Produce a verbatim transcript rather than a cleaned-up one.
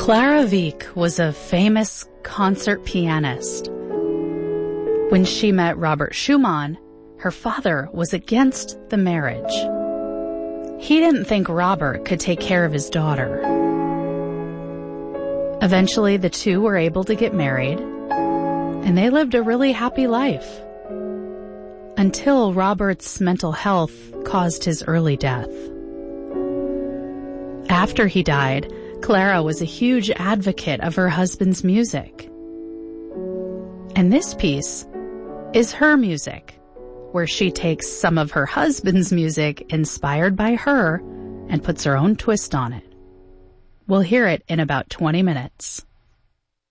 Clara Wieck was a famous concert pianist. When she met Robert Schumann, her father was against the marriage. He didn't think Robert could take care of his daughter. Eventually, the two were able to get married, and they lived a really happy life. Until Robert's mental health caused his early death. After he died, Clara was a huge advocate of her husband's music. And this piece is her music, where she takes some of her husband's music inspired by her and puts her own twist on it. We'll hear it in about twenty minutes.